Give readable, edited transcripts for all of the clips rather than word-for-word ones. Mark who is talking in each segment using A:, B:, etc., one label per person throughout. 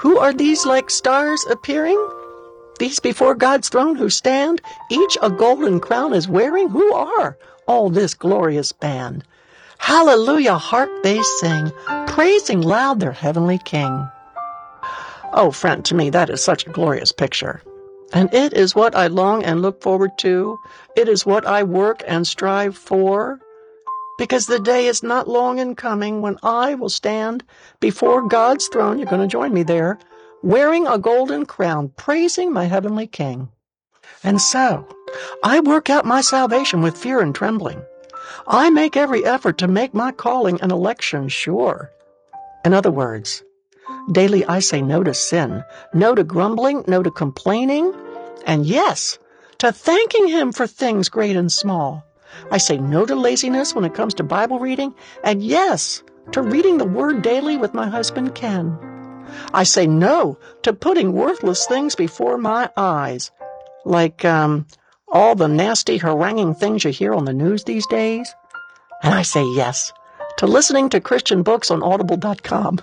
A: Who are these like stars appearing? These before God's throne who stand, each a golden crown is wearing. Who are all this glorious band? Hallelujah, hark they sing, praising loud their heavenly King. Oh, friend, to me that is such a glorious picture. And it is what I long and look forward to. It is what I work and strive for. Because the day is not long in coming when I will stand before God's throne, you're going to join me there, wearing a golden crown, praising my heavenly King. And so, I work out my salvation with fear and trembling. I make every effort to make my calling and election sure. In other words, daily I say no to sin, no to grumbling, no to complaining, and yes, to thanking Him for things great and small. I say no to laziness when it comes to Bible reading, and yes, to reading the Word daily with my husband Ken. I say no to putting worthless things before my eyes, like all the nasty, haranguing things you hear on the news these days. And I say yes to listening to Christian books on Audible.com.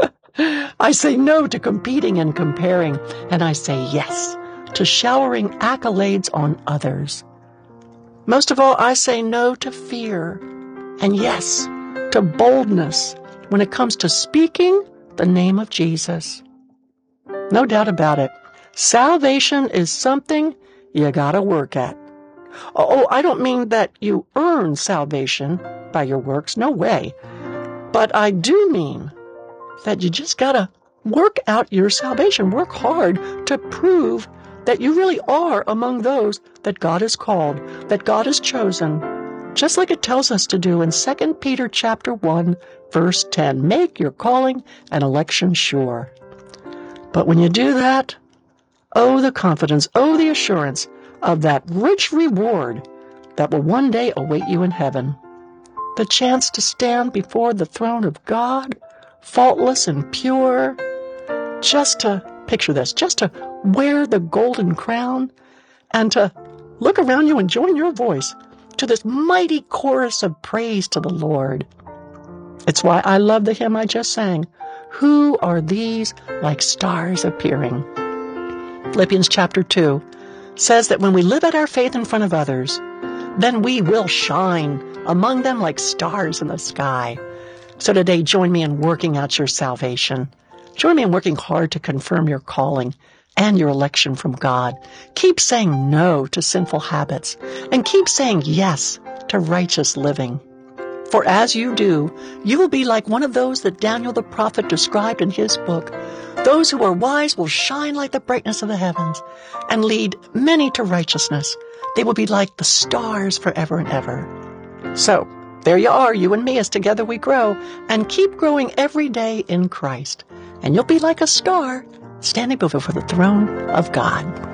A: I say no to competing and comparing, and I say yes to showering accolades on others. Most of all, I say no to fear, and yes to boldness when it comes to speaking the name of Jesus. No doubt about it, salvation is something you gotta work at. Oh, I don't mean that you earn salvation by your works, no way. But I do mean that you just gotta work out your salvation, work hard to prove that you really are among those that God has called, that God has chosen, just like it tells us to do in 2 Peter chapter 1, verse 10. Make your calling and election sure. But when you do that, oh, the confidence, oh, the assurance of that rich reward that will one day await you in heaven. The chance to stand before the throne of God, faultless and pure, just to, picture this, just to wear the golden crown and to look around you and join your voice to this mighty chorus of praise to the Lord. It's why I love the hymn I just sang. Who are these like stars appearing? Philippians chapter 2 says that when we live out our faith in front of others, then we will shine among them like stars in the sky. So today, join me in working out your salvation. Join me in working hard to confirm your calling and your election from God. Keep saying no to sinful habits and keep saying yes to righteous living. For as you do, you will be like one of those that Daniel the prophet described in his book. Those who are wise will shine like the brightness of the heavens and lead many to righteousness. They will be like the stars forever and ever. So, there you are, you and me, as together we grow, and keep growing every day in Christ. And you'll be like a star standing before the throne of God.